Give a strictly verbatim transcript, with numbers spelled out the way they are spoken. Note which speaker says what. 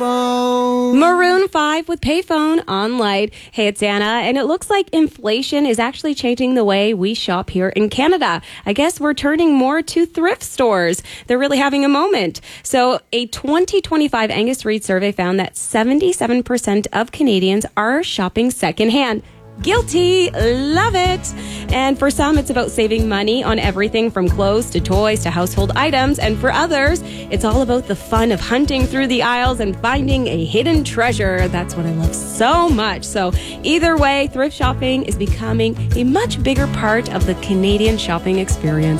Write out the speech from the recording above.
Speaker 1: Maroon five with Payphone on Light. Hey, it's Anna, and it looks like inflation is actually changing the way we shop here in Canada. I guess we're turning more to thrift stores. They're really having a moment. So a twenty twenty-five Angus Reid survey found that seventy-seven percent of Canadians are shopping secondhand. Guilty. Love it. And for some, it's about saving money on everything from clothes to toys to household items. And for others, it's all about the fun of hunting through the aisles and finding a hidden treasure. That's what I love so much. So either way, thrift shopping is becoming a much bigger part of the Canadian shopping experience.